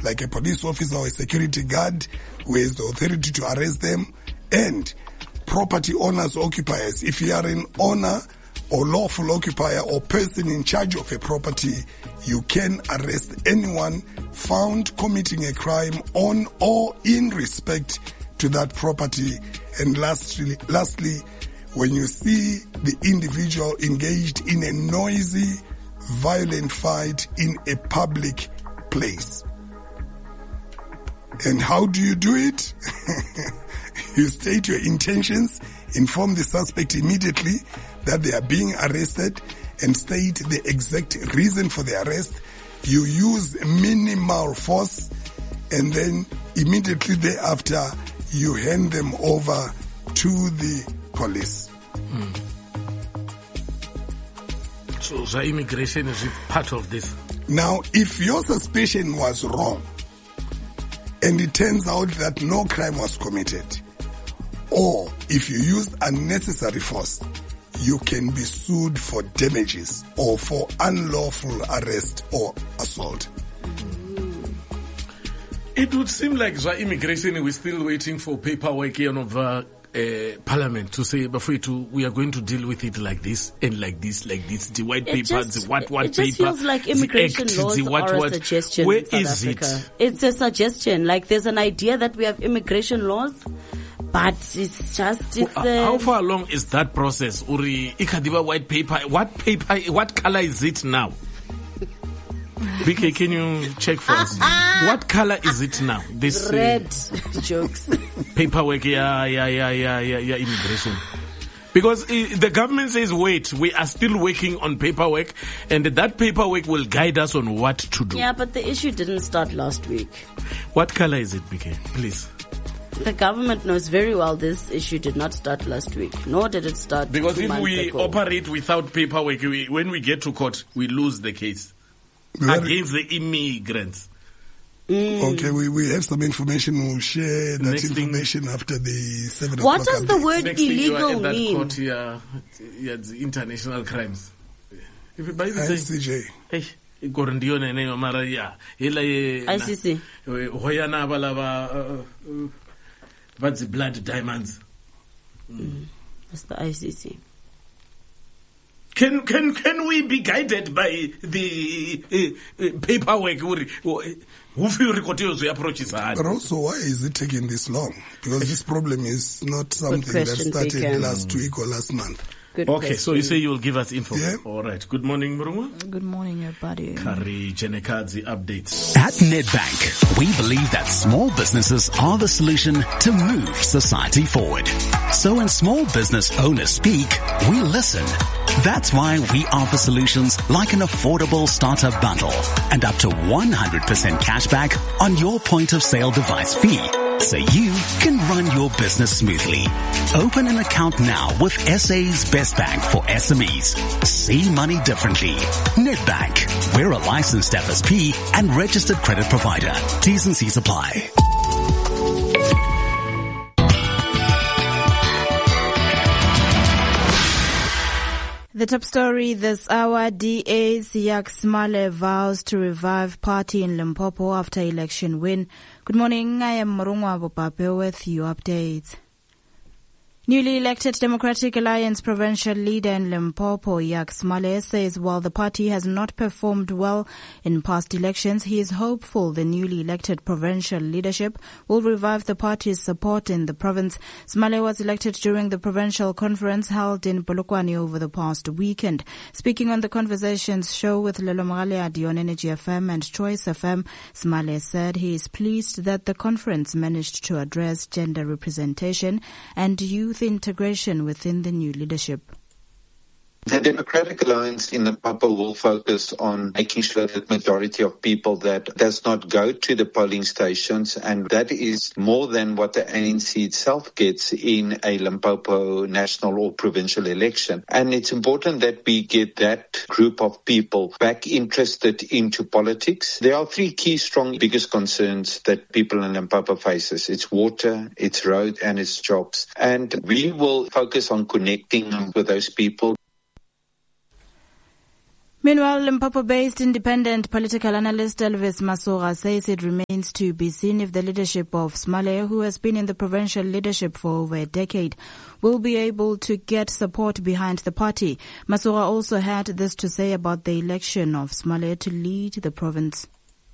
like a police officer or a security guard who has the authority to arrest them, and property owners, occupiers. If you are an owner or lawful occupier or person in charge of a property, you can arrest anyone found committing a crime on or in respect to that property. And lastly, when you see the individual engaged in a noisy, violent fight in a public place. And how do you do it? You state your intentions, inform the suspect immediately that they are being arrested, and state the exact reason for the arrest. You use minimal force, and then immediately thereafter you hand them over to the police. So the immigration is part of this. Now, if your suspicion was wrong, and it turns out that no crime was committed, or if you used unnecessary force, you can be sued for damages or for unlawful arrest or assault. It would seem like the immigration, we're still waiting for paperwork here of Parliament to say, we are going to deal with it like this and like this, the white paper, the what paper. It just feels like immigration laws are a suggestion. Where in South is Africa. it? It's a suggestion. Like there's an idea that we have immigration laws, but how far along is that process? Uri ikadiba white paper. What color is it now? BK, can you check for us? What color is it now? This red jokes. Paperwork, yeah, immigration. Because the government says, wait, we are still working on paperwork, and that paperwork will guide us on what to do. Yeah, but the issue didn't start last week. What color is it, BK? Please. The government knows very well this issue did not start last week, nor did it start because 2 if months we ago. operate without paperwork, when we get to court, we lose the case against the immigrants. Okay, we have some information. We'll share that Next information after the 7 What o'clock. does the word Next thing you are illegal at that mean? court, the international crimes. If you buy the ICJ. ICC. Hoyana balaba, what's the blood diamonds? That's the ICC. Can we be guided by the paperwork? Who feel approaches hard? But also, why is it taking this long? Because this problem is not something that started Pekan. last week or last month. Good Okay, question. so you say you will give us info. Yeah. All right. Good morning, Murunga. Good morning, everybody. Kari Jenekadzi updates. At Nedbank, we believe that small businesses are the solution to move society forward. So when small business owners speak, we listen. That's why we offer solutions like an affordable startup bundle and up to 100% cashback on your point of sale device fee, so you can run your business smoothly. Open an account now with SA's Best Bank for SMEs. See money differently. Nedbank. We're a licensed FSP and registered credit provider. T's and C's apply. The top story this hour, DA Siyak Smale vows to revive party in Limpopo after election win. Good morning, I am Marungwa Bopape with your updates. Newly elected Democratic Alliance provincial leader in Limpopo, Yak Smale, says while the party has not performed well in past elections, he is hopeful the newly elected provincial leadership will revive the party's support in the province. Smale was elected during the provincial conference held in Polokwane over the past weekend. Speaking on the Conversations show with Lelo Magaleadi on Energy FM and Choice FM, Smale said he is pleased that the conference managed to address gender representation and youth integration within the new leadership. The Democratic Alliance in Limpopo will focus on making sure that majority of people that does not go to the polling stations, and that is more than what the ANC itself gets in a Limpopo national or provincial election. And it's important that we get that group of people back interested into politics. There are three key, strong, biggest concerns that people in Limpopo faces. It's water, it's road, and it's jobs. And we will focus on connecting with those people. Meanwhile, Limpopo-based independent political analyst Elvis Masora says it remains to be seen if the leadership of Smale, who has been in the provincial leadership for over a decade, will be able to get support behind the party. Masora also had this to say about the election of Smale to lead the province.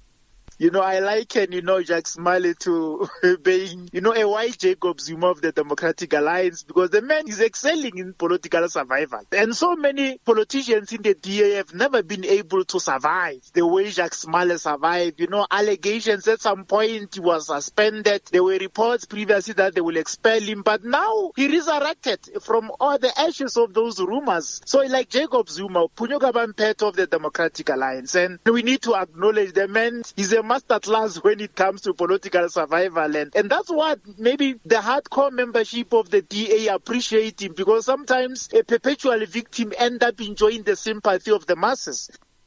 I liken, Jack Smale to being, a white Jacob Zuma of the Democratic Alliance, because the man is excelling in political survival. And so many politicians in the DA have never been able to survive the way Jack Smale survived. Allegations at some point he was suspended. There were reports previously that they will expel him, but now he resurrected from all the ashes of those rumors. So like Jacob Zuma, Punyoka Bampeto of the Democratic Alliance, and we need to acknowledge the man is a master class when it comes to political survival, and that's what maybe the hardcore membership of the DA appreciate him, because sometimes a perpetual victim end up enjoying the sympathy of the masses.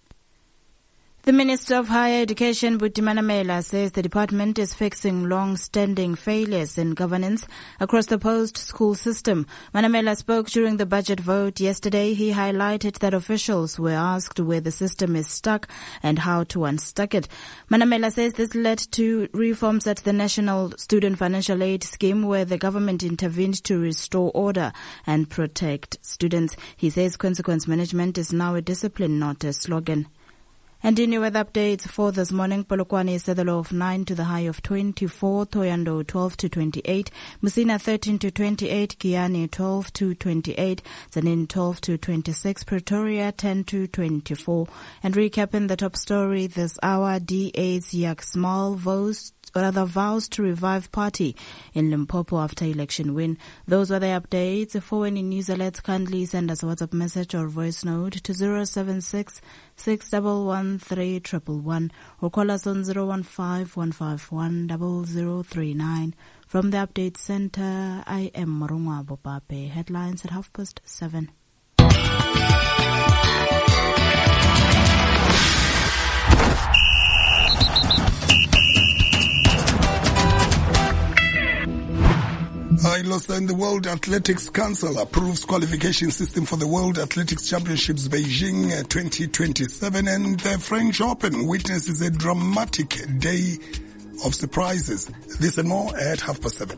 The Minister of Higher Education, Buti Manamela, says the department is fixing long-standing failures in governance across the post-school system. Manamela spoke during the budget vote yesterday. He highlighted that officials were asked where the system is stuck and how to unstuck it. Manamela says this led to reforms at the National Student Financial Aid Scheme, where the government intervened to restore order and protect students. He says consequence management is now a discipline, not a slogan. And in your weather updates for this morning, Polokwane is at the low of 9 to the high of 24, Thoyando 12 to 28, Musina 13 to 28, Kiani 12 to 28, Zanin 12 to 26, Pretoria 10 to 24. And recapping the top story this hour, DA's Yak Small vows to revive party in Limpopo after election win. Those were the updates. For any news alerts, kindly send us a WhatsApp message or voice note to 076 611 3111 or call us on 015-151-0039. From the Update Center, I am Marungwa Bopape. Headlines at 7:30. And the World Athletics Council approves qualification system for the World Athletics Championships Beijing 2027, and the French Open witnesses a dramatic day of surprises. This and more at 7:30.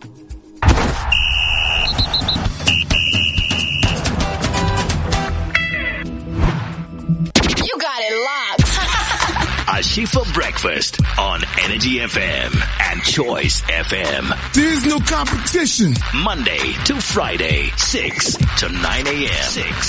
You got it locked. Ashifa Breakfast on Energy FM and Choice FM. There's no competition. Monday to Friday, 6 to 9 a.m.